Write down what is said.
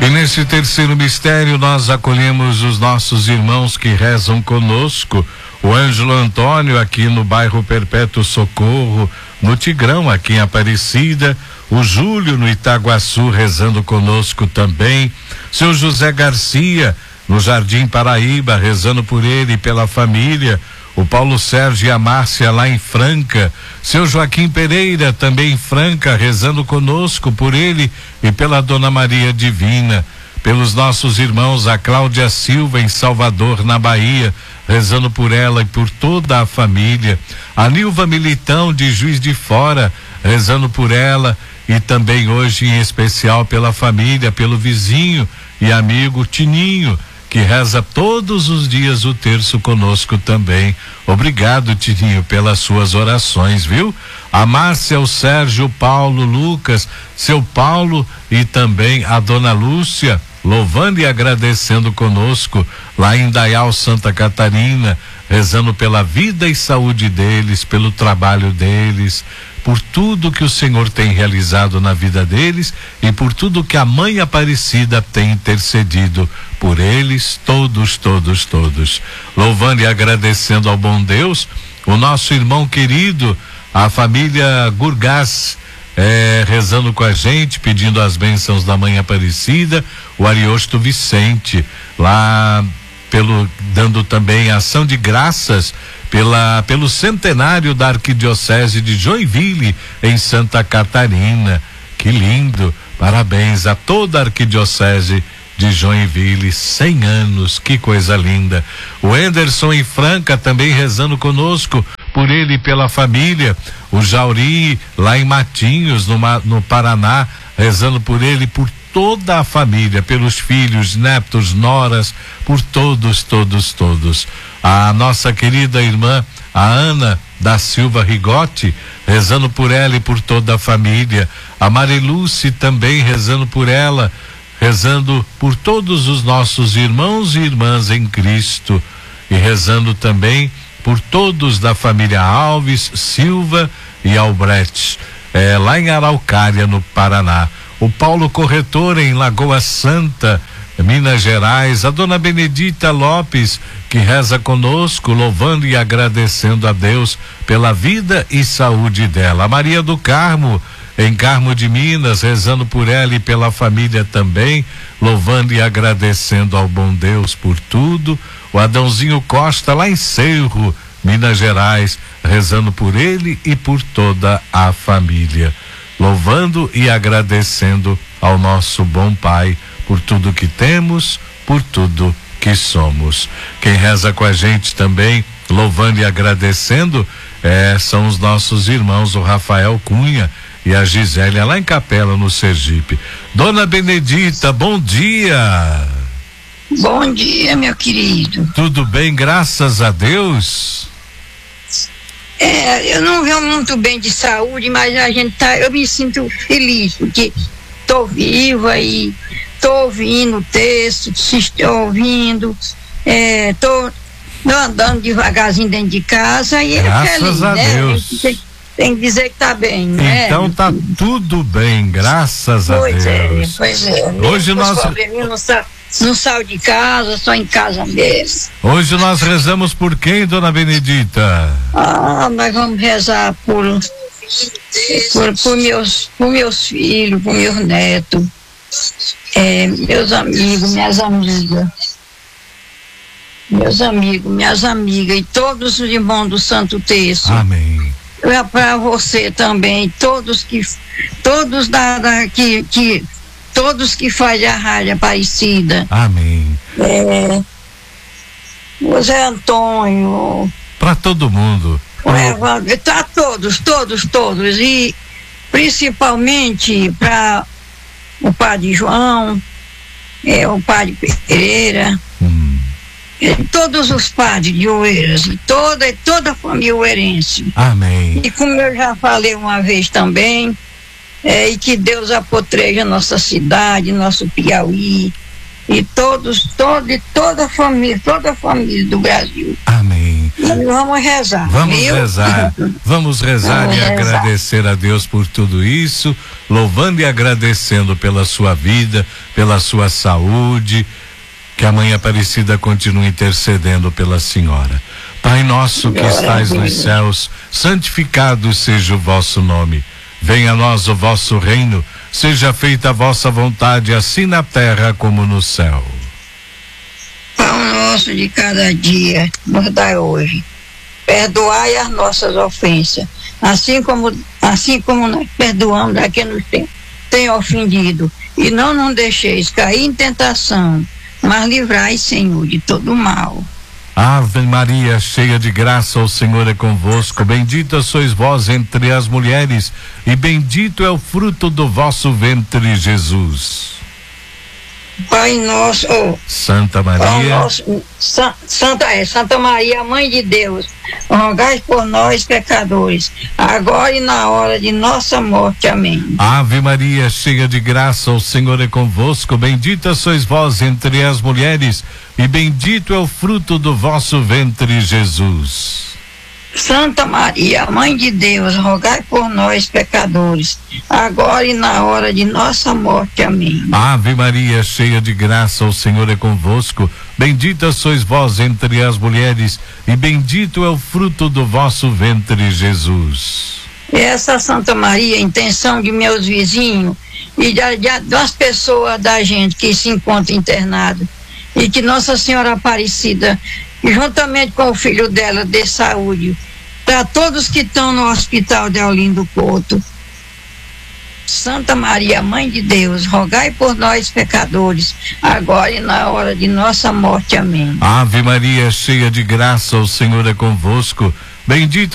E nesse terceiro mistério nós acolhemos os nossos irmãos que rezam conosco. O Ângelo Antônio aqui no bairro Perpétuo Socorro, no Tigrão aqui em Aparecida, o Júlio no Itaguaçu rezando conosco também, seu José Garcia no Jardim Paraíba rezando por ele e pela família, o Paulo Sérgio e a Márcia lá em Franca, seu Joaquim Pereira também em Franca rezando conosco por ele e pela Dona Maria Divina, pelos nossos irmãos, a Cláudia Silva em Salvador, na Bahia, rezando por ela e por toda a família, a Nilva Militão de Juiz de Fora, rezando por ela e também hoje em especial pela família, pelo vizinho e amigo Tininho, que reza todos os dias o terço conosco também. Obrigado, Tininho, pelas suas orações, viu? A Márcia, o Sérgio, o Paulo, Lucas, seu Paulo e também a Dona Lúcia, louvando e agradecendo conosco lá em Dayal, Santa Catarina, rezando pela vida e saúde deles, pelo trabalho deles, por tudo que o Senhor tem realizado na vida deles e por tudo que a Mãe Aparecida tem intercedido por eles, todos. Louvando e agradecendo ao bom Deus, o nosso irmão querido, a família Gurgás, rezando com a gente, pedindo as bênçãos da Mãe Aparecida, o Ariosto Vicente, lá dando também ação de graças pelo centenário da Arquidiocese de Joinville, em Santa Catarina. Que lindo! Parabéns a toda a Arquidiocese de Joinville, 100 anos, que coisa linda. O Anderson em Franca também rezando conosco, por ele e pela família. O Jauri lá em Matinhos, no Paraná, rezando por ele e por toda a família, pelos filhos, netos, noras, por todos. A nossa querida irmã, a Ana da Silva Rigotti, rezando por ela e por toda a família. A Mariluce também rezando por ela, rezando por todos os nossos irmãos e irmãs em Cristo e rezando também por todos da família Alves, Silva e Albrecht, lá em Araucária, no Paraná. O Paulo Corretor em Lagoa Santa, Minas Gerais, a Dona Benedita Lopes, que reza conosco, louvando e agradecendo a Deus pela vida e saúde dela. A Maria do Carmo, em Carmo de Minas, rezando por ela e pela família também, louvando e agradecendo ao bom Deus por tudo. O Adãozinho Costa, lá em Cerro, Minas Gerais, rezando por ele e por toda a família, louvando e agradecendo ao nosso bom Pai por tudo que temos, por tudo que somos. Quem reza com a gente também, louvando e agradecendo, são os nossos irmãos, o Rafael Cunha e a Gisélia, lá em Capela, no Sergipe. Dona Benedita, bom dia. Bom dia, meu querido. Tudo bem, graças a Deus? Eu não venho muito bem de saúde, mas eu me sinto feliz, porque tô viva e tô ouvindo o texto, estou ouvindo, tô andando devagarzinho dentro de casa e graças a Deus. Tem que dizer que tá bem, né? Então tá tudo bem, graças a Deus. Pois é. Hoje nós não saio de casa, só em casa mesmo. Hoje nós rezamos por quem, Dona Benedita? Nós vamos rezar por meus filhos, por meus netos, meus amigos, minhas amigas e todos os irmãos do Santo Terço. Amém. Para você também, todos que fazem a Rádio Aparecida. Amém. O Zé Antônio. Para todo mundo. Tá todos. E principalmente para o Padre João, o Padre Pereira. Todos os padres de Oeiras e toda a família oeirense. Amém. E como eu já falei uma vez também, e que Deus apotreja nossa cidade, nosso Piauí e toda a família do Brasil. Amém. Amém. Vamos rezar. Vamos viu? rezar. Vamos rezar Vamos e rezar. agradecer a Deus por tudo isso, louvando e agradecendo pela sua vida, pela sua saúde. Que a Mãe Aparecida continue intercedendo pela senhora. Pai nosso que estais nos céus, santificado seja o vosso nome. Venha a nós o vosso reino, seja feita a vossa vontade, assim na terra como no céu. Pão nosso de cada dia, nos dai hoje. Perdoai as nossas ofensas, assim como nós perdoamos a quem nos tem ofendido. E não nos deixeis cair em tentação, mas livrai, Senhor, de todo mal. Ave Maria, cheia de graça, o Senhor é convosco. Bendita sois vós entre as mulheres, e bendito é o fruto do vosso ventre, Jesus. Pai nosso, Santa Maria, Santa Maria, Mãe de Deus, rogai por nós, pecadores, agora e na hora de nossa morte. Amém. Ave Maria, cheia de graça, o Senhor é convosco. Bendita sois vós entre as mulheres, e bendito é o fruto do vosso ventre, Jesus. Santa Maria, Mãe de Deus, rogai por nós, pecadores, agora e na hora de nossa morte. Amém. Ave Maria, cheia de graça, o Senhor é convosco. Bendita sois vós entre as mulheres, e bendito é o fruto do vosso ventre, Jesus. Essa Santa Maria, intenção de meus vizinhos e das pessoas da gente que se encontra internado, e que Nossa Senhora Aparecida, juntamente com o filho dela, dê saúde para todos que estão no hospital de Olinda Couto. Santa Maria, Mãe de Deus, rogai por nós, pecadores, agora e na hora de nossa morte. Amém. Ave Maria, cheia de graça, o Senhor é convosco. Bendita